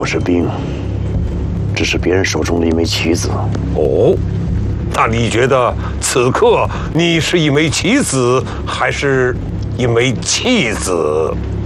我是兵，只是别人手中的一枚棋子。 哦，那你觉得此刻你是一枚棋子，还是一枚弃子？